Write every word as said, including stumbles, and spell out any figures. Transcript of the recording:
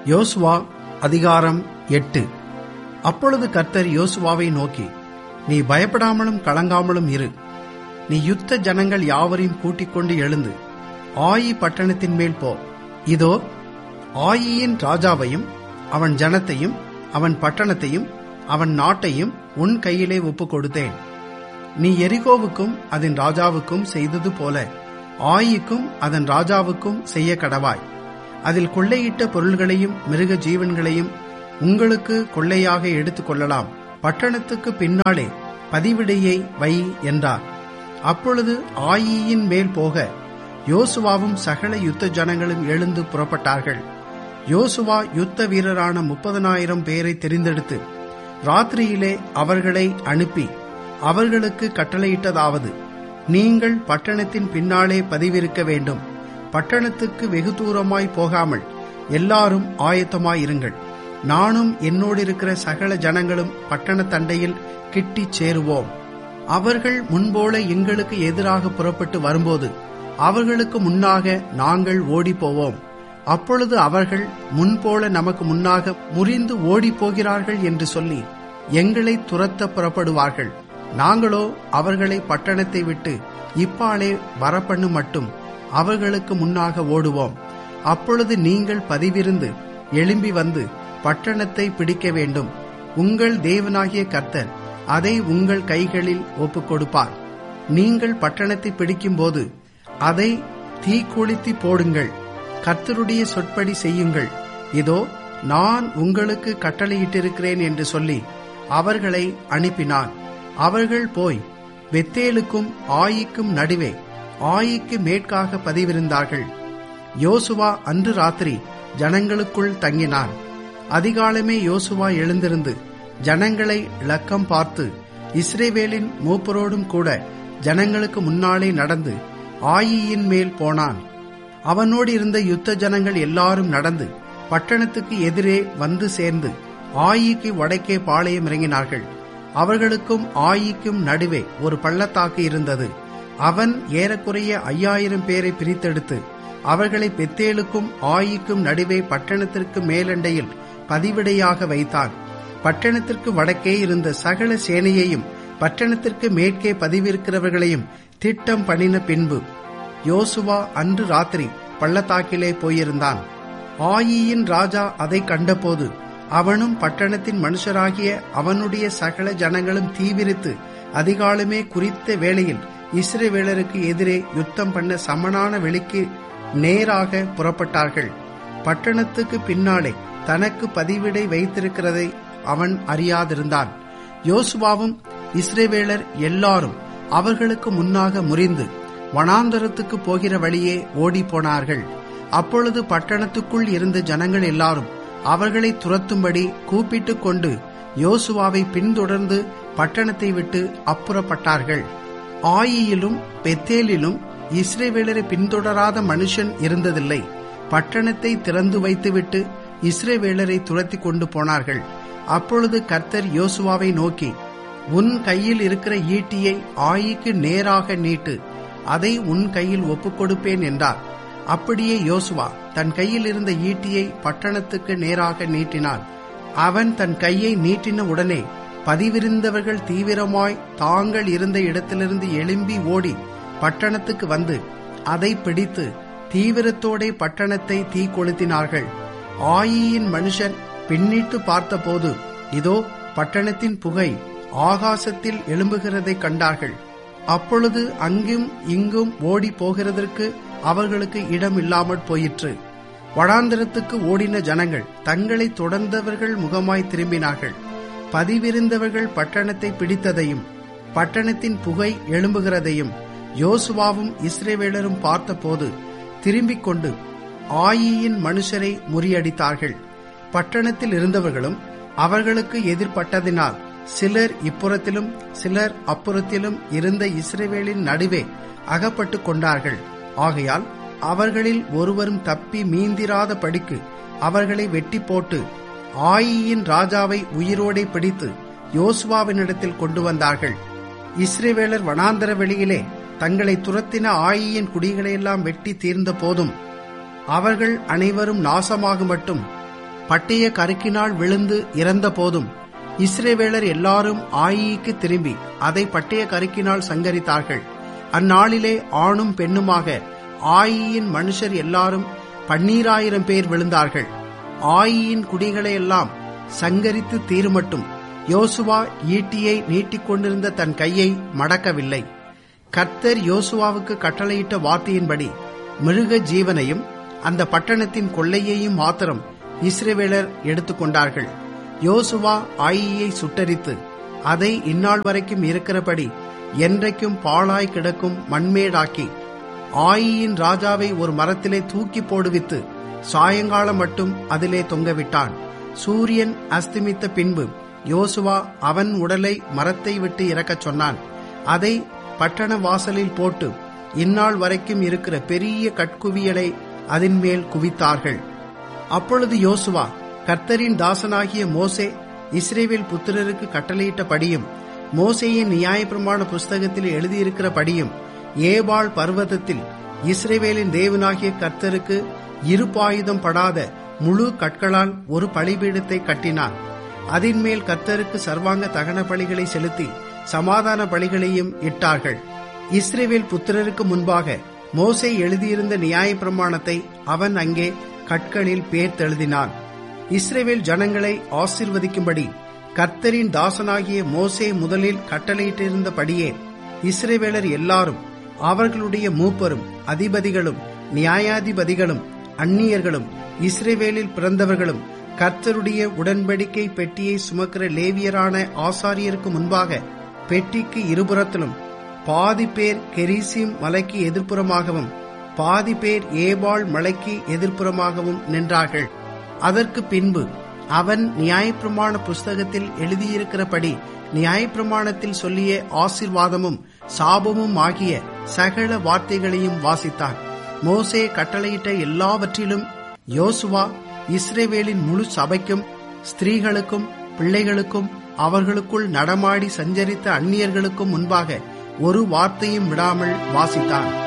யோசுவா அதிகாரம் எட்டு. அப்பொழுது கர்த்தர் யோசுவாவை நோக்கி, நீ பயப்படாமலும் கலங்காமலும் இரு. நீ யுத்த ஜனங்கள் யாவரையும் கூட்டிக் கொண்டு எழுந்து ஆயி பட்டணத்தின் மேல் போ. இதோ, ஆயியின் ராஜாவையும் அவன் ஜனத்தையும் அவன் பட்டணத்தையும் அவன் நாட்டையும் உன் கையிலே ஒப்புக் கொடுத்தேன். நீ எரிகோவுக்கும் அதன் ராஜாவுக்கும் செய்தது போல ஆயிக்கும் அதன் ராஜாவுக்கும் செய்ய கடவாய். அதில் கொள்ளையிட்ட பொருள்களையும் மிருக ஜீவன்களையும் உங்களுக்கு கொள்ளையாக எடுத்துக் கொள்ளலாம். பட்டணத்துக்கு பின்னாலே பதிவிடையை வை என்றார். அப்பொழுது ஆயியின் மேல் போக யோசுவாவும் சகல யுத்த ஜனங்களும் எழுந்து புறப்பட்டார்கள். யோசுவா யுத்த வீரரான முப்பதனாயிரம் பேரை தெரிந்தெடுத்து ராத்திரியிலே அவர்களை அனுப்பி அவர்களுக்கு கட்டளையிட்டதாவது, நீங்கள் பட்டணத்தின் பின்னாலே பதிவிருக்க வேண்டும். பட்டணத்துக்கு வெகு தூரமாய் போகாமல் எல்லாரும் ஆயத்தமாயிருங்கள். நானும் என்னோடு இருக்கிற சகல ஜனங்களும் பட்டண தண்டையில் கிட்டிச் சேருவோம். அவர்கள் முன்போல எங்களுக்கு எதிராக புறப்பட்டு வரும்போது அவர்களுக்கு முன்னாக நாங்கள் ஓடிப்போவோம். அப்பொழுது அவர்கள் முன்போல நமக்கு முன்னாக முறிந்து ஓடிப்போகிறார்கள் என்று சொல்லி எங்களை துரத்த புறப்படுவார்கள். நாங்களோ அவர்களை பட்டணத்தை விட்டு இப்பாலே வரப்பண்ணு மட்டும் அவர்களுக்கு முன்னாக ஓடுவோம். அப்பொழுது நீங்கள் பதிவிருந்து எழும்பி வந்து பட்டணத்தை பிடிக்க வேண்டும். உங்கள் தேவனாகிய கர்த்தர் அதை உங்கள் கைகளில் ஒப்புக் கொடுப்பார். நீங்கள் பட்டணத்தை பிடிக்கும்போது அதை தீக்குளித்தி போடுங்கள். கர்த்தருடைய சொற்படி செய்யுங்கள். இதோ, நான் உங்களுக்கு கட்டளையிட்டிருக்கிறேன் என்று சொல்லி அவர்களை அனுப்பினான். அவர்கள் போய் பெத்தேலுக்கும் ஆயிக்கும் நடுவே ஆயிக்கு மேற்காக பதிவிருந்தார்கள். யோசுவா அன்று ராத்திரி ஜனங்களுக்குள் தங்கினான். அதிகாலமே யோசுவா எழுந்திருந்து ஜனங்களை இலக்கம் பார்த்து இஸ்ரவேலின் மூப்பரோடும் கூட ஜனங்களுக்கு முன்னாலே நடந்து ஆயியின் மேல் போனான். அவனோடு இருந்த யுத்த ஜனங்கள் எல்லாரும் நடந்து பட்டணத்துக்கு எதிரே வந்து சேர்ந்து ஆயிக்கு வடக்கே பாளையம் இறங்கினார்கள். அவர்களுக்கும் ஆயிக்கும் நடுவே ஒரு பள்ளத்தாக்கு இருந்தது. அவன் ஏறக்குறைய ஐயாயிரம் பேரை பிரித்தெடுத்து அவர்களை பெத்தேலுக்கும் ஆயிக்கும் நடுவே பட்டணத்திற்கு மேலண்டையில் பதிவிடையாக வைத்தான். பட்டணத்திற்கு வடக்கே இருந்த சகல சேனையையும் பட்டணத்திற்கு மேற்கே பதிவிருக்கிறவர்களையும் திட்டம் பண்ணின பின்பு யோசுவா அன்று ராத்திரி பள்ளத்தாக்கிலே போயிருந்தான். ஆயியின் ராஜா அதை கண்டபோது அவனும் பட்டணத்தின் மனுஷராகிய அவனுடைய சகல ஜனங்களும் தீவிரித்து அதிகாலமே குறித்த வேளையில் இஸ்ரவேலருக்கு எதிரே யுத்தம் பண்ண சமனான வெளிக்கு நேராக புறப்பட்டார்கள். பட்டணத்துக்கு பின்னாலே தனக்கு பதிவிடை வைத்திருக்கிறதை அவன் அறியாதிருந்தான். யோசுவாவும் இஸ்ரவேலர் எல்லாரும் அவர்களுக்கு முன்னாக முறிந்து வனாந்தரத்துக்கு போகிற வழியே ஓடி போனார்கள். அப்பொழுது பட்டணத்துக்குள் இருந்த ஜனங்கள் எல்லாரும் அவர்களை துரத்தும்படி கூப்பிட்டுக் கொண்டு யோசுவாவை பின்தொடர்ந்து பட்டணத்தை விட்டு அப்புறப்பட்டார்கள். ஆயியிலும் பெத்தேலிலும் இஸ்ரவேலரை பின்தொடராத மனுஷன் இருந்ததில்லை. பட்டணத்தை திறந்து வைத்துவிட்டு இஸ்ரவேலரை துரத்தி கொண்டு போனார்கள். அப்பொழுது கர்த்தர் யோசுவாவை நோக்கி, உன் கையில் இருக்கிற ஈட்டியை ஆயிக்கு நேராக நீட்டு, அதை உன் கையில் ஒப்புக் கொடுப்பேன் என்றார். அப்படியே யோசுவா தன் கையில் இருந்த ஈட்டியை பட்டணத்துக்கு நேராக நீட்டினான். அவன் தன் கையை நீட்டின உடனே பதிவிருந்தவர்கள் தீவிரமாய் தாங்கள் இருந்த இடத்திலிருந்து எழும்பி ஓடி பட்டணத்துக்கு வந்து அதை பிடித்து தீவிரத்தோടെ பட்டணத்தை தீ கொளுத்தினார்கள். ஆயியின் மனுஷர் பின்னிட்டு பார்த்தபோது இதோ, பட்டணத்தின் புகை ஆகாசத்தில் எழும்புகிறதை கண்டார்கள். அப்பொழுது அங்கும் இங்கும் ஓடி போகிறதற்கு அவர்களுக்கு இடம் இல்லாமற் போயிற்று. வனாந்தரத்துக்கு ஓடின ஜனங்கள் தங்களை தொடர்ந்தவர்கள் முகமாய் திரும்பினார்கள். பதிவிருந்தவர்கள் பட்டணத்தை பிடித்ததையும் பட்டணத்தின் புகை எழும்புகிறதையும் யோசுவாவும் இஸ்ரவேலரும் பார்த்தபோது திரும்பிக் கொண்டு ஆயியின் மனுஷரை முறியடித்தார்கள். பட்டணத்தில் இருந்தவர்களும் அவர்களுக்கு எதிர்பட்டதினால் சிலர் இப்புறத்திலும் சிலர் அப்புறத்திலும் இருந்த இஸ்ரவேலின் நடுவே அகப்பட்டு கொண்டார்கள். ஆகையால் அவர்களில் ஒருவரும் தப்பி மீந்திராத படிக்கு அவர்களை வெட்டி போட்டு ஆயியின் ராஜாவை உயிரோடே பிடித்து யோசுவாவினிடத்தில் கொண்டு வந்தார்கள். இஸ்ரவேலர் வனாந்தர வெளியிலே தங்களை துரத்தின ஆயியின் குடிகளையெல்லாம் வெட்டி தீர்ந்த போதும் அவர்கள் அனைவரும் நாசமாக மட்டும் பட்டய கருக்கினால் விழுந்து இறந்த போதும் இஸ்ரவேலர் எல்லாரும் ஆயிக்கு திரும்பி அதை பட்டய கருக்கினால் சங்கரித்தார்கள். அந்நாளிலே ஆணும் பெண்ணுமாக ஆயியின் மனுஷர் எல்லாரும் பன்னீராயிரம் பேர் விழுந்தார்கள். ஆயியின் குடிகளை எல்லாம் சங்கரித்து தீருமட்டும் யோசுவா ஈட்டியை நீட்டிக்கொண்டிருந்த தன் கையை மடக்கவில்லை. கர்த்தர் யோசுவாவுக்கு கட்டளையிட்ட வார்த்தையின்படி மிருக ஜீவனையும் அந்த பட்டணத்தின் கொள்ளையையும் மாத்திரம் இஸ்ரவேலர் எடுத்துக்கொண்டார்கள். யோசுவா ஆயியை சுட்டரித்து அதை இந்நாள் வரைக்கும் இருக்கிறபடி என்றைக்கும் பாழாய் கிடக்கும் மண்மேடாக்கி ஆயியின் ராஜாவை ஒரு மரத்திலே தூக்கி போடுவித்து சாயங்காலம் மட்டும் அதிலே தொங்கவிட்டான். சூரியன் அஸ்தமித்த பின்பு யோசுவா அவன் உடலை மரத்தை விட்டு இறக்கச் சொன்னான். அதை பட்டண வாசலில் போட்டு இந்நாள் வரைக்கும் இருக்கிற பெரிய கட்குவியலை அதன் மேல் குவித்தார்கள். அப்பொழுது யோசுவா கர்த்தரின் தாசனாகிய மோசே இஸ்ரவேல் புத்திரருக்கு கட்டளையிட்டபடியும் மோசேயின் நியாயப்பிரமாண புஸ்தகத்தில் எழுதியிருக்கிறபடியும் ஏபாள் பர்வதத்தில் இஸ்ரவேலின் தேவனாகிய கர்த்தருக்கு இருபாயுதம் படாத முழு கற்களால் ஒரு பலிபீடத்தை கட்டினான். அதன் மேல் கர்த்தருக்கு சர்வாங்க தகன பலிகளை செலுத்தி சமாதான பலிகளையும் இட்டார்கள். இஸ்ரவேல் புத்திரருக்கு முன்பாக மோசே எழுதியிருந்த நியாயப்பிரமாணத்தை அவன் அங்கே கற்களில் பேர்த்தெழுதினான். இஸ்ரவேல் ஜனங்களை ஆசீர்வதிக்கும்படி கர்த்தரின் தாசனாகிய மோசே முதலில் கட்டளையிட்டிருந்தபடியே இஸ்ரவேலர் எல்லாரும் அவர்களுடைய மூப்பரும் அதிபதிகளும் நியாயாதிபதிகளும் அந்நியர்களும் இஸ்ரவேலில் பிறந்தவர்களும் கர்த்தருடைய உடன்படிக்கை பெட்டியை சுமக்கிற லேவியரான ஆசாரியருக்கு முன்பாக பெட்டிக்கு இருபுறத்திலும் பாதி பேர் கெரிசீம் மலைக்கு எதிர்ப்புறமாகவும் பாதி பேர் ஏபாள் மலைக்கு எதிர்ப்புறமாகவும் நின்றார்கள். அதற்கு பின்பு அவன் நியாயப்பிரமாண புஸ்தகத்தில் எழுதியிருக்கிறபடி நியாயப்பிரமாணத்தில் சொல்லிய ஆசீர்வாதமும் சாபமும் ஆகிய சகல வார்த்தைகளையும் வாசித்தான். மோசே கட்டளையிட்ட எல்லாவற்றிலும் யோசுவா இஸ்ரவேலின் முழு சபைக்கும் ஸ்திரீகளுக்கும் பிள்ளைகளுக்கும் அவர்களுக்குள் நடமாடி சஞ்சரித்த அந்நியர்களுக்கும் முன்பாக ஒரு வார்த்தையும் விடாமல் வாசித்தான்.